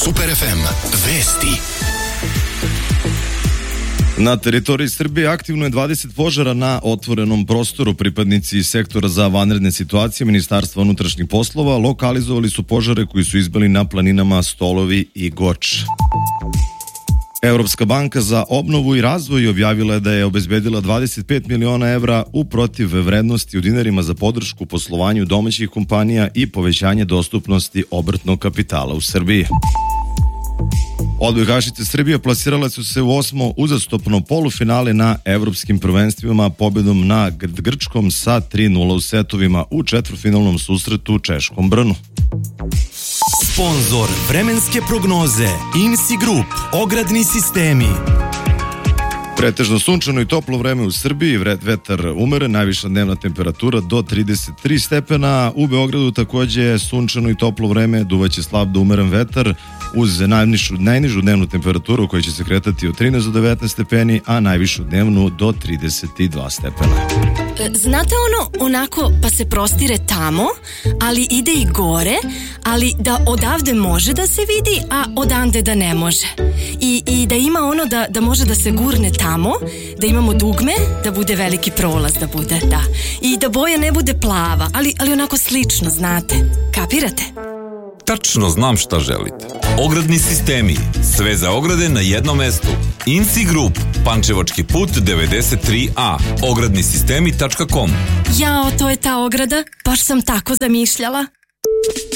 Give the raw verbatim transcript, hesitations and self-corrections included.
Super ef em vesti. Na teritoriji Srbije aktivno je dvadeset požara na otvorenom prostoru. Pripadnici sektora za vanredne situacije Ministarstva unutrašnjih poslova lokalizovali su požare koji su izbili na planinama Stolovi i Goč. Evropska banka za obnovu i razvoj objavila je da je obezbedila dvadeset pet miliona evra u protiv vrednosti u dinarima za podršku poslovanju domaćih kompanija i povećanje dostupnosti obrtnog kapitala u Srbiji. Odbojkašice Srbije plasirale su se u osmo uzastopno polufinale na evropskim prvenstvima pobedom na Grčkom sa tri nula u setovima u četvrtfinalnom susretu u češkom Brnu. Sponzor vremenske prognoze I N S I Group, ogradni sistemi. Pretežno sunčano i toplo vreme u Srbiji, vetar umeren, najviša dnevna temperatura do trideset tri stepena. U Beogradu takođe sunčano i toplo vreme, duvaće slab do umeren vetar uz najnižu, najnižu dnevnu temperaturu koja će se kretati od trinaest do devetnaest stepeni, a najvišu dnevnu do trideset dva stepena. Znate ono, onako pa se prostire tamo, ali ide i gore, ali da odavde može da se vidi, a odande da ne može. I, i da ima ono da, da može da se gurne tamo, da imamo dugme, da bude veliki prolaz da bude, da. I da boja ne bude plava, ali, ali onako slično, znate. Kapirate? Tačno znam šta želite. Ogradni sistemi. Sve za ograde na jednom mestu. I N S I Group. Pančevački put devedeset tri A. ogradni sistemi tačka com. Jao, to je ta ograda. Baš sam tako zamišljala.